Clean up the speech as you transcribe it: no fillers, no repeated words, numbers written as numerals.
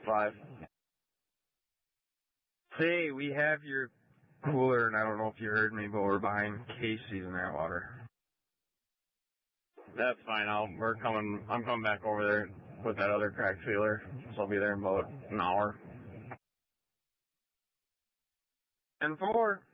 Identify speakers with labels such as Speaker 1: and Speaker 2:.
Speaker 1: 5.
Speaker 2: Say, we have your cooler, and I don't know if you heard me, but we're behind Casey's in Atwater.
Speaker 1: That's fine. I'm coming back over there with that other crack sealer, so I'll be there in about an hour.
Speaker 2: And 4.